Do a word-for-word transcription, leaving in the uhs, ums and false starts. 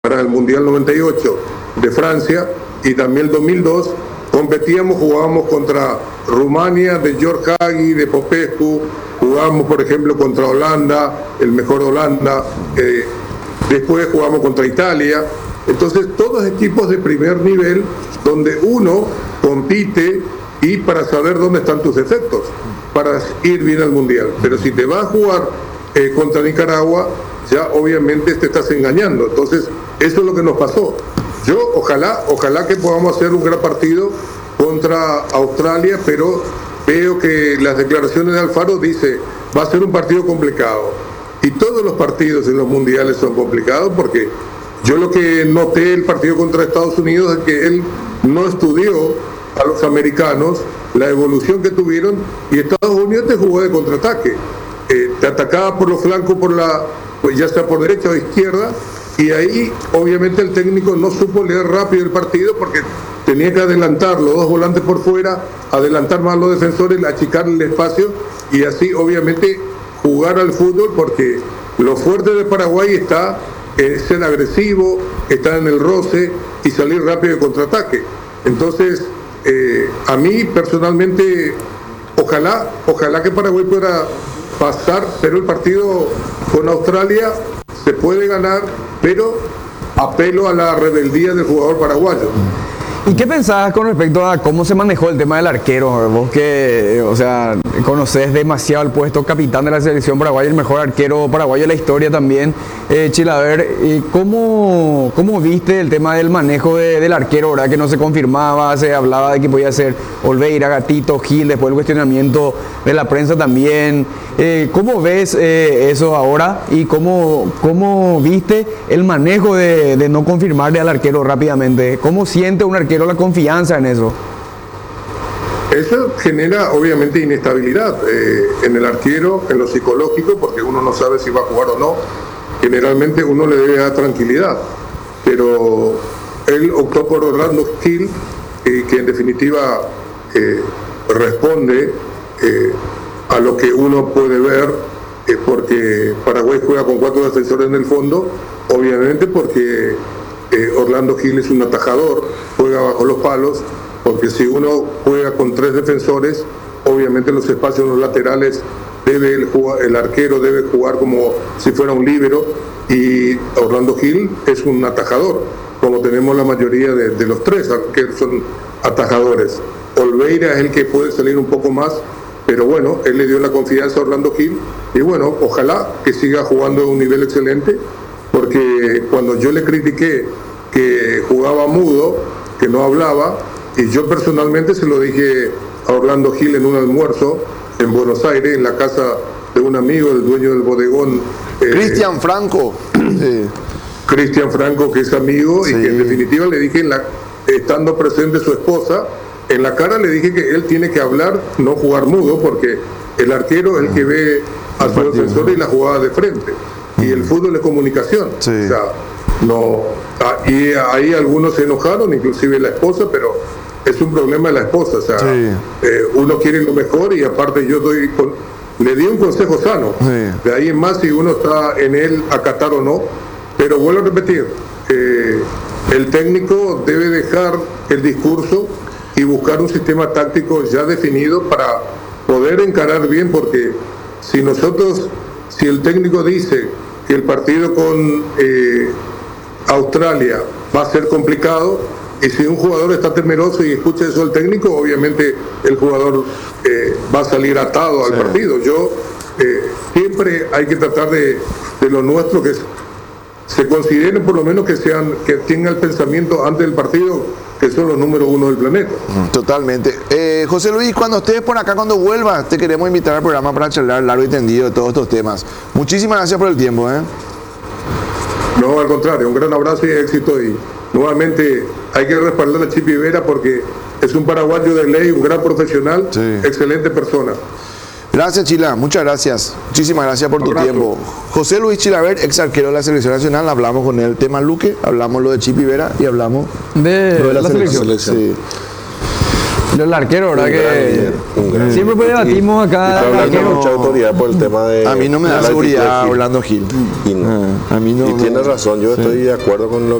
para el Mundial noventa y ocho de Francia, y también el dos mil dos competíamos, jugábamos contra Rumania de George Hagi, de Popescu, jugábamos por ejemplo contra Holanda, el mejor Holanda, eh, después jugamos contra Italia. Entonces todos equipos de primer nivel donde uno compite y para saber dónde están tus defectos, para ir bien al Mundial. Pero si te vas a jugar eh, contra Nicaragua, ya obviamente te estás engañando. Entonces eso es lo que nos pasó. Yo ojalá, ojalá que podamos hacer un gran partido contra Australia, pero veo que las declaraciones de Alfaro dice va a ser un partido complicado. Y todos los partidos en los mundiales son complicados, porque yo lo que noté el partido contra Estados Unidos es que él no estudió a los americanos la evolución que tuvieron, y Estados Unidos te jugó de contraataque, eh, te atacaba por los flancos, por la, pues ya sea por derecha o izquierda, y ahí obviamente el técnico no supo leer rápido el partido, porque tenía que adelantar los dos volantes por fuera, adelantar más los defensores, achicar el espacio y así obviamente jugar al fútbol, porque lo fuerte de Paraguay está en ser agresivo, estar en el roce y salir rápido de contraataque. Entonces eh, a mí personalmente ojalá, ojalá que Paraguay pueda pasar, pero el partido con Australia se puede ganar, pero apelo a la rebeldía del jugador paraguayo. ¿Y qué pensabas con respecto a cómo se manejó el tema del arquero? Vos que, o sea, conocés demasiado el puesto capitán de la selección paraguaya, el mejor arquero paraguayo de la historia también, eh, Chilaver, ¿cómo, ¿cómo viste el tema del manejo de, del arquero, verdad? Que no se confirmaba, se hablaba de que podía ser Olveira, Gatito, Gil, después el cuestionamiento de la prensa también. Eh, ¿Cómo ves eh, eso ahora y cómo, cómo viste el manejo de, de no confirmarle al arquero rápidamente? ¿Cómo siente un arquero la confianza en eso? Eso genera obviamente inestabilidad eh, en el arquero, en lo psicológico, porque uno no sabe si va a jugar o no. Generalmente uno le debe dar tranquilidad, pero él optó por Orlando Gil, eh, que en definitiva eh, responde eh, a lo que uno puede ver, eh, porque Paraguay juega con cuatro defensores en el fondo, obviamente porque eh, Orlando Gil es un atajador, juega bajo los palos, porque si uno juega con tres defensores, obviamente los espacios en los laterales debe el, el arquero debe jugar como si fuera un líbero, y Orlando Gil es un atajador, como tenemos la mayoría de, de los tres que son atajadores. Olveira es el que puede salir un poco más, pero bueno, él le dio la confianza a Orlando Gil, y bueno, ojalá que siga jugando a un nivel excelente, porque cuando yo le critiqué que jugaba mudo, que no hablaba, y yo personalmente se lo dije a Orlando Gil en un almuerzo en Buenos Aires, en la casa de un amigo, el dueño del bodegón. Eh, Cristian Franco. Sí. Cristian Franco, que es amigo, sí. Y que en definitiva le dije, en la, estando presente su esposa, en la cara le dije que él tiene que hablar, no jugar mudo, porque el arquero es el que ve a su defensor y la jugada de frente. Y el fútbol es comunicación. Sí. O sea, no, y ahí algunos se enojaron, inclusive la esposa, pero es un problema de la esposa. O sea, sí. eh, uno quiere lo mejor, y aparte yo doy con, le di un consejo sano. Sí. De ahí en más, si uno está en él, acatar o no. Pero vuelvo a repetir, eh, el técnico debe dejar el discurso y buscar un sistema táctico ya definido para poder encarar bien, porque si nosotros, si el técnico dice que el partido con eh, Australia va a ser complicado, y si un jugador está temeroso y escucha eso del técnico, obviamente el jugador eh, va a salir atado al sí. partido. Yo eh, siempre hay que tratar de, de lo nuestro, que se consideren por lo menos que sean, que tengan el pensamiento antes del partido, que son los número uno del planeta. Totalmente. Eh, José Luis, cuando estés por acá, cuando vuelvas, te queremos invitar al programa para charlar largo y tendido de todos estos temas. Muchísimas gracias por el tiempo. ¿eh? No, al contrario, un gran abrazo y éxito, y nuevamente hay que respaldar a Chipi Vera, porque es un paraguayo de ley, un gran profesional, sí. Excelente persona. Gracias, Chila, muchas gracias. Muchísimas gracias por tu tiempo. José Luis Chilaver, ex arquero de la Selección Nacional, hablamos con él tema Luque, hablamos lo de Chipi Vera y hablamos de, de la, la selección. selección. Sí. El arquero, ¿verdad? Un gran Que líder, un gran siempre líder. debatimos Y está acá. el hablando arquero. con mucha autoridad por el tema de. A mí no me de da la seguridad actitud de Gil. Orlando Gil. Y, no. Ah, a mí no. y tiene no. razón, yo Sí. estoy de acuerdo con lo